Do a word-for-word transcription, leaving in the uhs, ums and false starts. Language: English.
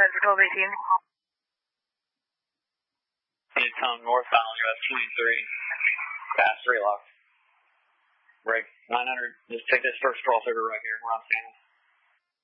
for twelve eighteen. Anytime northbound, U S twenty-three. Fast three lock. Break nine hundred. Just take this first crossover right here where I'm standing.